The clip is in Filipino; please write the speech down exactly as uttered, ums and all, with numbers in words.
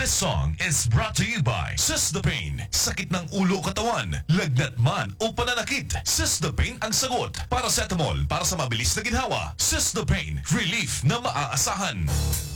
This song is brought to you by Sysdopain. Sakit ng ulo o katawan, lagnat man o pananakit, Sysdopain ang sagot. Paracetamol para sa mabilis na ginhawa. Sysdopain, relief na maaasahan.